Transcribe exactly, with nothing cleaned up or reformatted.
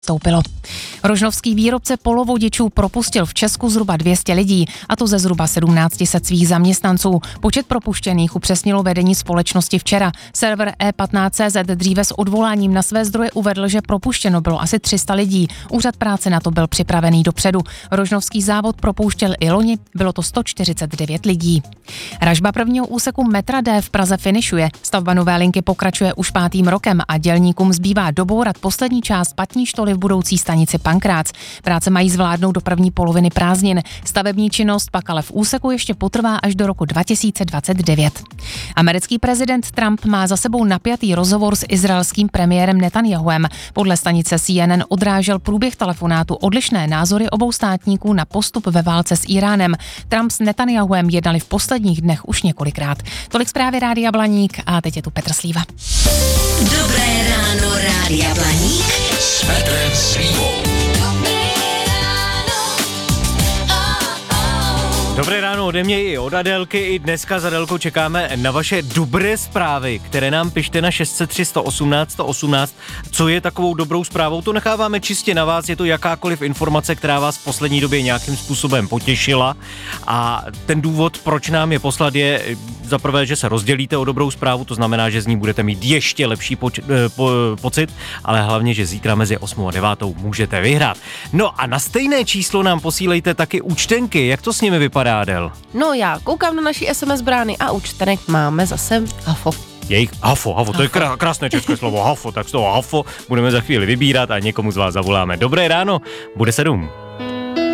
stoupilo. Rožnovský výrobce polovodičů propustil v Česku zhruba dvě stě lidí, a to ze zhruba sedmnáct set svých zaměstnanců. Počet propuštěných upřesnilo vedení společnosti včera. Server e patnáct tečka cé zet dříve s odvoláním na své zdroje uvedl, že propuštěno bylo asi tři sta lidí. Úřad práce na to byl připravený dopředu. Rožnovský závod propouštěl i loni, bylo to sto čtyřicet devět lidí. Ražba prvního úseku metra D v Praze finišuje. Stavba nové linky pokračuje už pátým rokem a dělníkům zbývá dobourat poslední část patní štoly v budoucí stanici Pankrác. Práce mají zvládnout do první poloviny prázdnin. Stavební činnost pak ale v úseku ještě potrvá až do roku dva tisíce dvacet devět. Americký prezident Trump má za sebou napjatý rozhovor s izraelským premiérem Netanjahuem. Podle stanice C N N odrážel průběh telefonátu odlišné názory obou státníků na postup ve válce s Iránem. Trump s Netanjahuem jednali v posledních dnech už několikrát. Tolik zprávy Rádia Blaník a teď je tu Petr Slíva. Dobré ráno, Rádia Blaník s Petrem Slívou. Dobré ráno ode mě i od Adélky. I dneska s Adélkou čekáme na vaše dobré zprávy, které nám pište na šest set tři sto osmnáct sto osmnáct. Co je takovou dobrou zprávou, to necháváme čistě na vás. Je to jakákoliv informace, která vás v poslední době nějakým způsobem potěšila. A ten důvod, proč nám je poslat, je za prvé, že se rozdělíte o dobrou zprávu, to znamená, že z ní budete mít ještě lepší poč- po- pocit, ale hlavně, že zítra mezi osmou a devátou můžete vyhrát. No a na stejné číslo nám posílejte taky účtenky. Jak to s nimi vypadá, Adel? No já koukám na naší es em es brány a účtenek máme zase hafo. Jejich hafo, hafo, to je krá, krásné české slovo, hafo, tak z toho hafo budeme za chvíli vybírat a někomu z vás zavoláme. Dobré ráno, bude sedm.